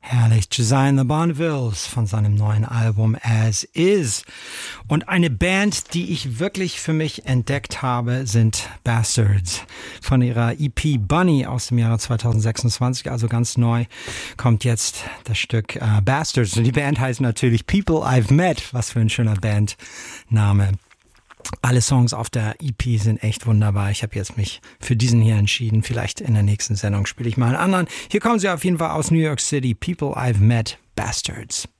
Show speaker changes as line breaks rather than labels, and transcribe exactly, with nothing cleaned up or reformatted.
Herrlich, Josiah and the Bonnevilles von seinem neuen Album As Is. Und eine Band, die ich wirklich für mich entdeckt habe, sind Bastards. Von ihrer E P Bunny aus dem Jahre zwanzig sechsundzwanzig, also ganz neu, kommt jetzt das Stück äh, Bastards. Und die Band heißt natürlich People I've Met. Was für ein schöner Bandname. Alle Songs auf der E P sind echt wunderbar. Ich habe jetzt mich für diesen hier entschieden. Vielleicht in der nächsten Sendung spiele ich mal einen anderen. Hier kommen sie auf jeden Fall aus New York City. People I've Met, Bastards.